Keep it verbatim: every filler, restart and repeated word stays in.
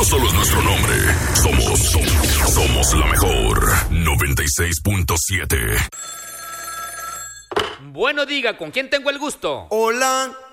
solo es nuestro nombre. Somos, somos, somos la mejor. noventa y seis punto siete. Bueno, diga, ¿con quién tengo el gusto? Hola,